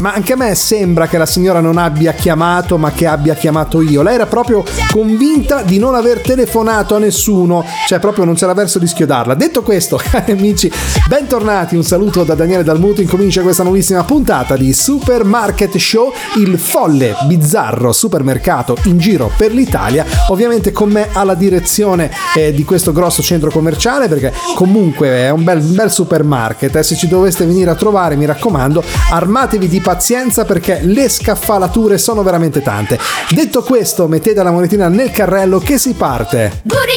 ma anche a me sembra che la signora non abbia chiamato, ma che abbia chiamato io. Lei era proprio convinta di non aver telefonato a nessuno, cioè proprio non c'era verso di schiodarla. Detto questo, cari amici, bentornati, un saluto da Daniele Dalmuto. Incomincia questa nuovissima puntata di Supermarket Show, il folle, bizzarro supermercato in giro per l'Italia, ovviamente con me alla direzione di questo grosso centro commerciale, perché comunque è un bel supermarket. Se ci doveste venire a trovare, mi raccomando, armatevi di pazienza perché le scaffalature sono veramente tante. Detto questo, mettete la monetina nel carrello che si parte.